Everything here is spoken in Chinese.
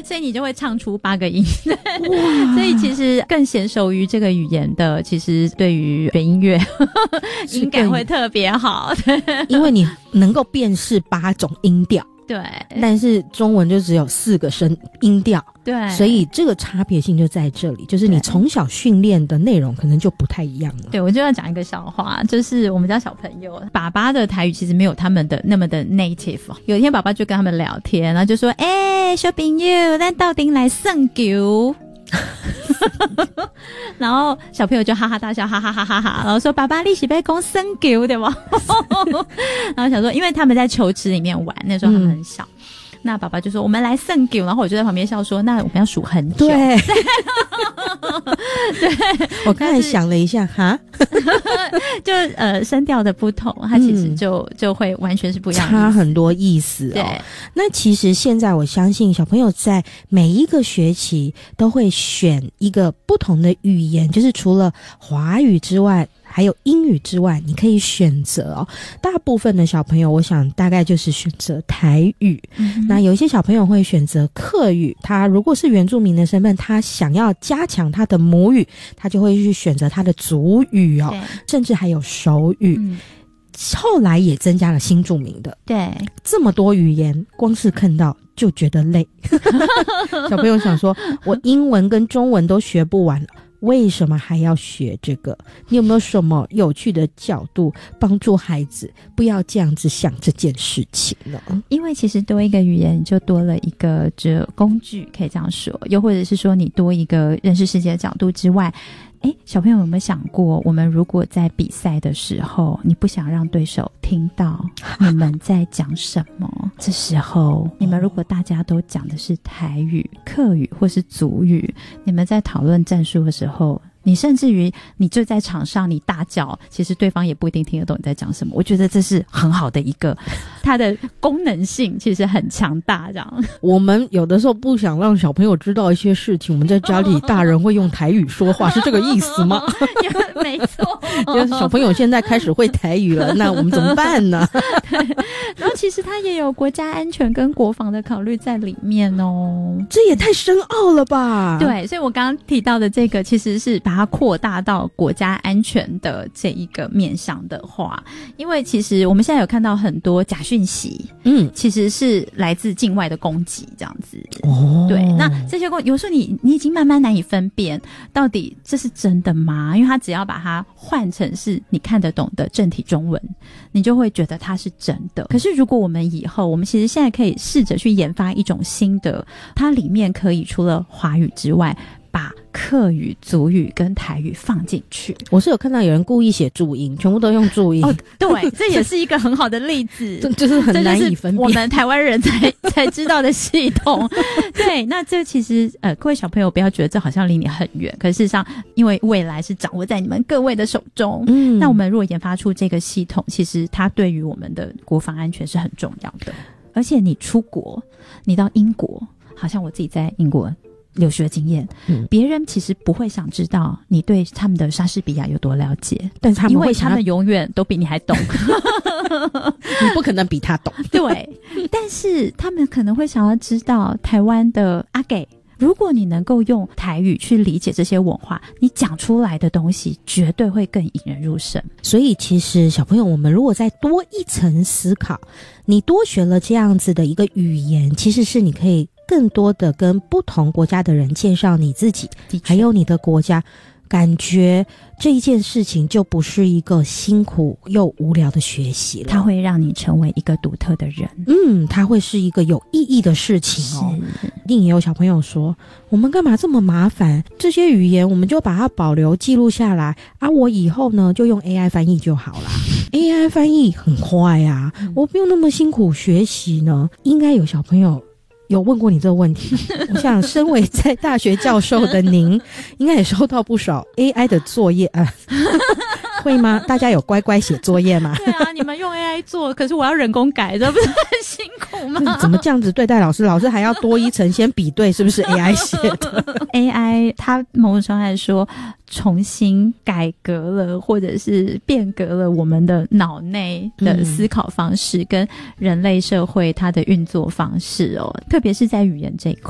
所以你就会唱出8个音。所以其实更娴熟于这个语言的，其实对于学音乐音感会特别好。 因为你能够辨识8种音调。 对， 但是中文就只有4个音调， 对， 所以这个差别性就在这里，就是你从小训练的内容可能就不太一样了。 对，我就要讲一个笑话，就是我们家小朋友爸爸的台语其实没有他们的那么的 native。有一天爸爸就跟他们聊天，然后就说：“小朋友，咱到底来算球。”然后小朋友就哈哈大笑，哈哈哈哈哈，然后说：“爸爸，你是要讲算球对吗？”然后想说，因为他们在球池里面玩，那时候他们很小。那爸爸就说我们来算球，然后我就在旁边笑说那我们要数很久。 对对，我刚才想了一下哈就声调的不同，它其实就会完全是不一样的， 差很多意思哦。 对， 那其实现在我相信小朋友在每一个学期都会选一个不同的语言，就是除了华语之外还有英语之外，你可以选择哦。大部分的小朋友我想大概就是选择台语，那有一些小朋友会选择客语，他如果是原住民的身份，他想要加强他的母语，他就会去选择他的族语哦，甚至还有手语。后来也增加了新住民的。对，这么多语言光是看到就觉得累小朋友想说我英文跟中文都学不完了，为什么还要学这个？你有没有什么有趣的角度帮助孩子不要这样子想这件事情呢？ 因为其实多一个语言就多了一个这工具，可以这样说，又或者是说你多一个认识世界的角度之外，小朋友有没有想过，我们如果在比赛的时候，你不想让对手听到你们在讲什么，这时候你们如果大家都讲的是台语、客语或是族语，你们在讨论战术的时候，你甚至于你就在场上你大叫，其实对方也不一定听得懂你在讲什么。我觉得这是很好的一个，它的功能性其实很强大这样。 我们有的时候不想让小朋友知道一些事情，我们在家里大人会用台语说话是这个意思吗？ 没错就是小朋友现在开始会台语了那我们怎么办呢？ 然后其实它也有国家安全跟国防的考虑在里面哦。 这也太深奥了吧。 对，所以我刚刚提到的这个其实是把它扩大到国家安全的这一个面向的话，因为其实我们现在有看到很多假讯息，其实是来自境外的攻击这样子。对，那这些有时候你已经慢慢难以分辨到底这是真的吗？因为他只要把它换成是你看得懂的正体中文，你就会觉得它是真的。可是如果我们以后，我们其实现在可以试着去研发一种新的，它里面可以除了华语之外把客语、族语跟台语放进去。 我是有看到有人故意写注音，全部都用注音。 对，这也是一个很好的例子。 就是很难以分辨， 我们台湾人才知道的系统。对，那这其实各位小朋友不要觉得这好像离你很远，可是事实上因为未来是掌握在你们各位的手中。那我们如果研发出这个系统，其实它对于我们的国防安全是很重要的。而且你出国，你到英国，好像我自己在英国留学经验，别人其实不会想知道你对他们的莎士比亚有多了解，但是他们会想，因为他们永远都比你还懂你不可能比他懂。 对，但是他们可能会想要知道台湾的阿给，如果你能够用台语去理解这些文化，你讲出来的东西绝对会更引人入胜。 所以其实小朋友，我们如果再多一层思考，你多学了这样子的一个语言，其实是你可以更多的跟不同国家的人介绍你自己还有你的国家，感觉这一件事情就不是一个辛苦又无聊的学习了， 它会让你成为一个独特的人。 它会是一个有意义的事情哦。一定也有小朋友说，我们干嘛这么麻烦，这些语言我们就把它保留记录下来啊，我以后呢就用 AI 翻译就好啦。AI 翻译很快啊，我不用那么辛苦学习呢。应该有小朋友有问过你这个问题我想身为在大学教授的您应该也收到不少 AI 的作业会吗？大家有乖乖写作业吗？ 对啊，你们用 AI 做，可是我要人工改，这不是很辛苦吗？ 怎么这样子对待老师？老师还要多一层先比对是不是 AI 写的 AI 它某种程度来说重新改革了或者是变革了我们的脑内的思考方式跟人类社会它的运作方式哦，特别是在语言这一块。